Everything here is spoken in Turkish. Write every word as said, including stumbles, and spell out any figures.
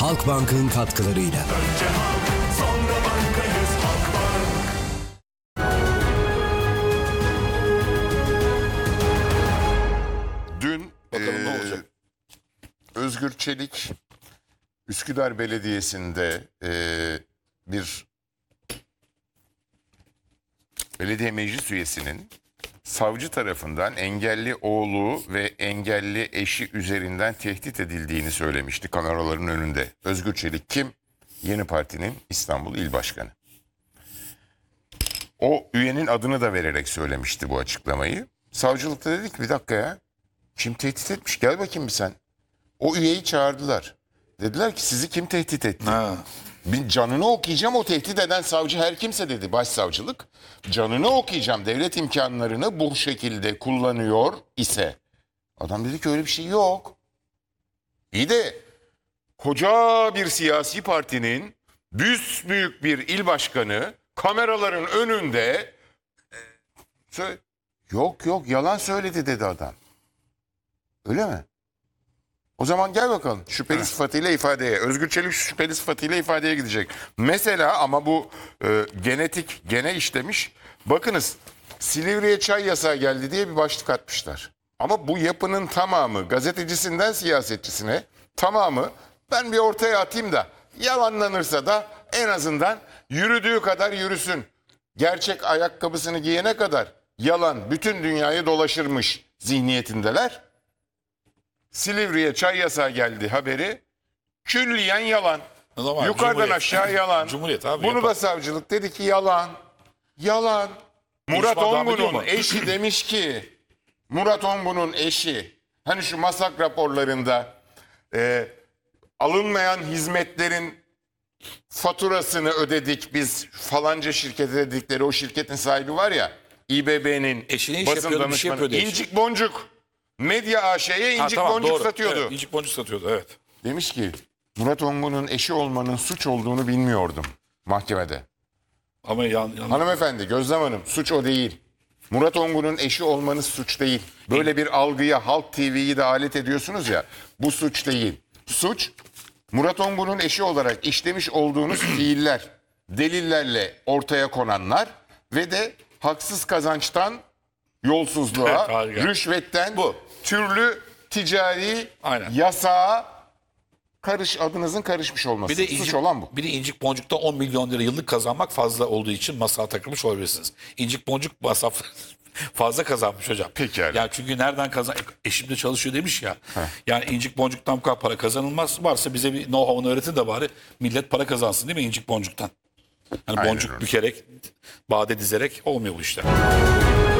Halkbank'ın katkılarıyla. Önce halk, sonra bankayız Halkbank. Dün Bakalım ne eee, olacak? Özgür Çelik Üsküdar Belediyesi'nde eee, bir belediye meclis üyesinin savcı tarafından engelli oğlu ve engelli eşi üzerinden tehdit edildiğini söylemişti kameraların önünde. Özgür Çelik kim? Yeni Parti'nin İstanbul İl Başkanı. O üyenin adını da vererek söylemişti bu açıklamayı. Savcılıkta dedik ki bir dakika ya. Kim tehdit etmiş? Gel bakayım bir sen. O üyeyi çağırdılar. Dediler ki sizi kim tehdit etti? Ha. Bir canını okuyacağım, o tehdit eden savcı her kimse dedi başsavcılık. Canını okuyacağım, devlet imkanlarını bu şekilde kullanıyor ise. Adam dedi ki öyle bir şey yok. İyi de koca bir siyasi partinin büyük bir il başkanı kameraların önünde e, sö- yok yok yalan söyledi dedi adam. Öyle mi? O zaman gel bakalım şüpheli sıfatıyla ifadeye. Özgür Çelik şüpheli sıfatıyla ifadeye gidecek. Mesela ama bu e, genetik gene işlemiş. Bakınız Silivri'ye çay yasağı geldi diye bir başlık atmışlar. Ama bu yapının tamamı gazetecisinden siyasetçisine tamamı ben bir ortaya atayım da yalanlanırsa da en azından yürüdüğü kadar yürüsün. Gerçek ayakkabısını giyene kadar yalan bütün dünyayı dolaşırmış zihniyetindeler. Silivri'ye çay yasağı geldi haberi külliyen yalan. O zaman Yukarıdan Cumhuriyet. aşağı yalan. Cumhuriyet abi, Bunu yapar. da savcılık dedi ki yalan. Yalan. Murat İşbirliği biliyor Ongun'un mu? eşi demiş ki Murat Ongun'un eşi hani şu masak raporlarında e, alınmayan hizmetlerin faturasını ödedik biz falanca şirkete dedikleri o şirketin sahibi var ya İBB'nin Eşi ne iş basın yapıyordu, bir şey danışmanı yapıyordu eşi. İncik Boncuk. Medya A Ş'ye Ha, incik tamam, boncuk doğru. satıyordu. Evet, incik boncuk satıyordu, evet. Demiş ki Murat Ongun'un eşi olmanın suç olduğunu bilmiyordum mahkemede. Ama yan, yan... Hanımefendi Gözlem Hanım suç o değil. Murat Ongun'un eşi olmanız suç değil. Böyle bir algıya Halk T V'yi de alet ediyorsunuz ya bu suç değil. Suç Murat Ongun'un eşi olarak işlemiş olduğunuz fiiller, delillerle ortaya konanlar ve de haksız kazançtan yolsuzluğa, Evet, harika. rüşvetten, Bu. türlü ticari Aynen. yasağa karış adınızın karışmış olması. Bir de, Suç incik, olan bu. bir de incik boncukta on milyon lira yıllık kazanmak fazla olduğu için masaya takılmış olabilirsiniz. İncik boncuk masraf fazla kazanmış hocam. Pekala. Yani çünkü nereden kazan... Eşim de çalışıyor demiş ya. Yani incik boncuktan bu kadar para kazanılmaz. Varsa bize bir know-how'unu öğretin de bari millet para kazansın değil mi incik boncuktan? Yani Aynen boncuk öyle. bükerek, bade dizerek olmuyor bu işler.